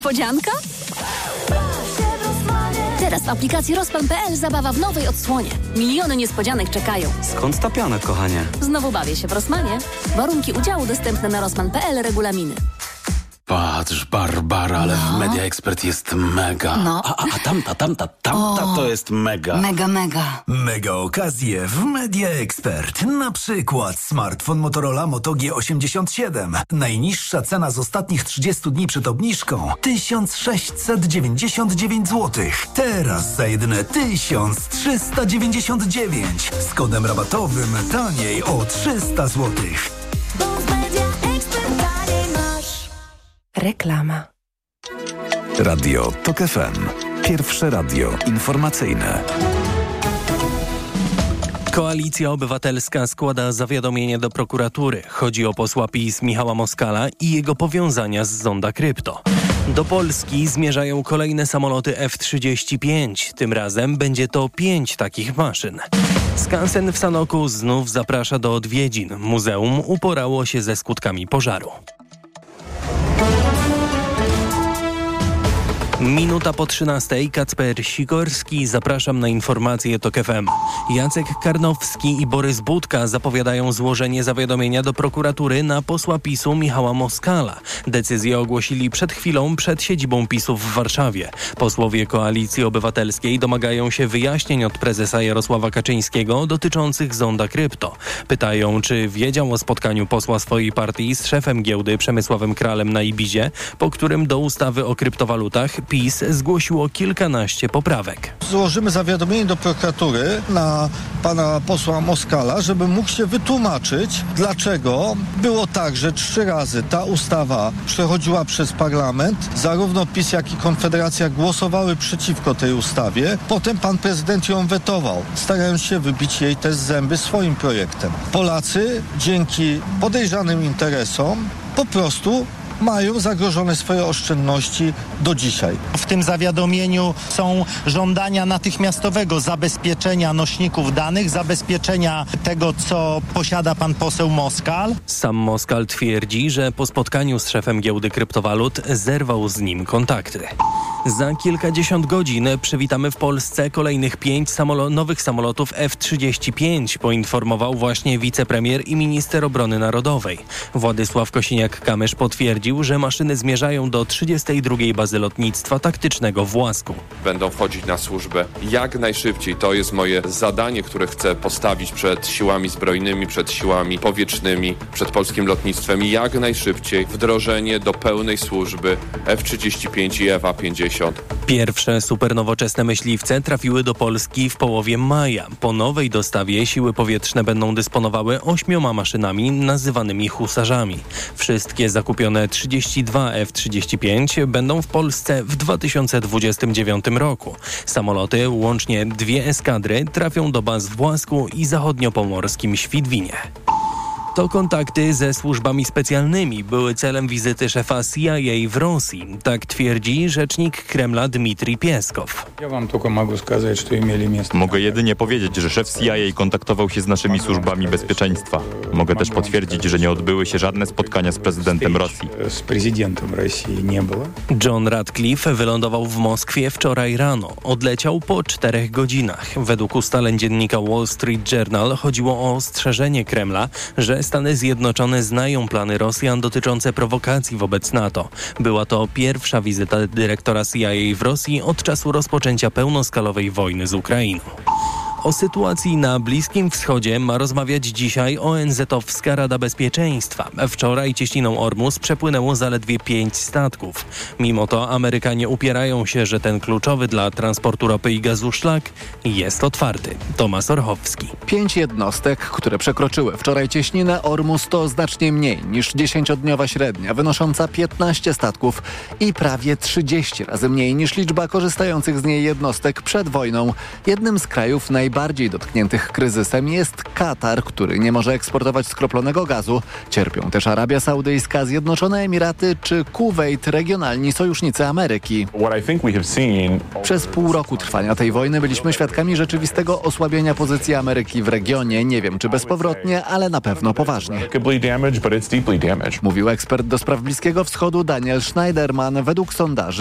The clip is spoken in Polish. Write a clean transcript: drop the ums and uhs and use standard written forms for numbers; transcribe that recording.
Niespodzianka? Teraz w aplikacji Rospan.pl zabawa w nowej odsłonie. Miliony niespodzianek czekają. Skąd ta piana, kochanie? Znowu bawię się w Rosmanie. Warunki udziału dostępne na Rospan.pl, regulaminy. Patrz, Barbara, ale w Media Expert jest mega. No. A tamta to jest mega. Mega. Mega okazje w Media Expert. Na przykład smartfon Motorola Moto G87. Najniższa cena z ostatnich 30 dni przed obniżką 1699 zł. Teraz za jedyne 1399. Z kodem rabatowym taniej o 300 zł. Reklama. Radio TOK FM. Pierwsze radio informacyjne. Koalicja Obywatelska składa zawiadomienie do prokuratury. Chodzi o posła PiS Michała Moskala i jego powiązania z Zonda Krypto. Do Polski zmierzają kolejne samoloty F-35. Tym razem będzie to 5 takich maszyn. Skansen w Sanoku znów zaprasza do odwiedzin. Muzeum uporało się ze skutkami pożaru. Minuta po 13:00, Kacper Sikorski, zapraszam na informacje TOK FM. Jacek Karnowski i Borys Budka zapowiadają złożenie zawiadomienia do prokuratury na posła PiS-u Michała Moskala. Decyzję ogłosili przed chwilą przed siedzibą PiS-u w Warszawie. Posłowie Koalicji Obywatelskiej domagają się wyjaśnień od prezesa Jarosława Kaczyńskiego dotyczących Zonda Krypto. Pytają, czy wiedział o spotkaniu posła swojej partii z szefem giełdy Przemysławem Kralem na Ibizie, po którym do ustawy o kryptowalutach PiS zgłosiło kilkanaście poprawek. Złożymy zawiadomienie do prokuratury na pana posła Moskala, żeby mógł się wytłumaczyć, dlaczego było tak, że 3 razy ta ustawa przechodziła przez parlament. Zarówno PiS, jak i Konfederacja głosowały przeciwko tej ustawie. Potem pan prezydent ją wetował, starając się wybić jej też zęby swoim projektem. Polacy dzięki podejrzanym interesom po prostu mają zagrożone swoje oszczędności do dzisiaj. W tym zawiadomieniu są żądania natychmiastowego zabezpieczenia nośników danych, zabezpieczenia tego, co posiada pan poseł Moskal. Sam Moskal twierdzi, że po spotkaniu z szefem giełdy kryptowalut zerwał z nim kontakty. Za kilkadziesiąt godzin przywitamy w Polsce kolejnych 5 nowych samolotów F-35, poinformował właśnie wicepremier i minister obrony narodowej. Władysław Kosiniak-Kamysz potwierdził, że maszyny zmierzają do 32. bazy lotnictwa taktycznego w Łasku. Będą wchodzić na służbę jak najszybciej. To jest moje zadanie, które chcę postawić przed siłami zbrojnymi, przed siłami powietrznymi, przed polskim lotnictwem. Jak najszybciej wdrożenie do pełnej służby F-35 i F-50. Pierwsze supernowoczesne myśliwce trafiły do Polski w połowie maja. Po nowej dostawie siły powietrzne będą dysponowały 8 maszynami nazywanymi husarzami. Wszystkie zakupione 32 F-35 będą w Polsce w 2029 roku. Samoloty, łącznie 2 eskadry, trafią do baz w Łasku i zachodniopomorskim Świdwinie. To kontakty ze służbami specjalnymi były celem wizyty szefa CIA w Rosji. Tak twierdzi rzecznik Kremla Dmitrij Pieskow. Mogę jedynie powiedzieć, że szef CIA kontaktował się z naszymi służbami bezpieczeństwa. Mogę też potwierdzić, że nie odbyły się żadne spotkania z prezydentem Rosji. John Ratcliffe wylądował w Moskwie wczoraj rano. Odleciał po 4 godzinach. Według ustaleń dziennika Wall Street Journal chodziło o ostrzeżenie Kremla, że Stany Zjednoczone znają plany Rosjan dotyczące prowokacji wobec NATO. Była to pierwsza wizyta dyrektora CIA w Rosji od czasu rozpoczęcia pełnoskalowej wojny z Ukrainą. O sytuacji na Bliskim Wschodzie ma rozmawiać dzisiaj ONZ-owska Rada Bezpieczeństwa. Wczoraj cieśniną Ormus przepłynęło zaledwie 5 statków. Mimo to Amerykanie upierają się, że ten kluczowy dla transportu ropy i gazu szlak jest otwarty. Tomasz Orchowski. 5 jednostek, które przekroczyły wczoraj cieśninę Ormus, to znacznie mniej niż 10-dniowa średnia, wynosząca 15 statków i prawie 30 razy mniej niż liczba korzystających z niej jednostek przed wojną. Jednym z krajów najbardziej najbardziej dotkniętych kryzysem jest Katar, który nie może eksportować skroplonego gazu. Cierpią też Arabia Saudyjska, Zjednoczone Emiraty czy Kuwejt, regionalni sojusznicy Ameryki. Przez pół roku trwania tej wojny byliśmy świadkami rzeczywistego osłabienia pozycji Ameryki w regionie. Nie wiem, czy bezpowrotnie, ale na pewno poważnie. Mówił ekspert do spraw Bliskiego Wschodu Daniel Schneiderman. Według sondaży